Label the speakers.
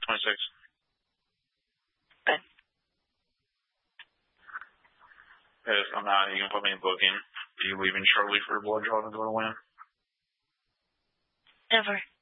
Speaker 1: 26.
Speaker 2: Good.
Speaker 1: If I'm not, you can put me in booking. Are you leaving shortly for a blood draw to go to win?
Speaker 2: Never.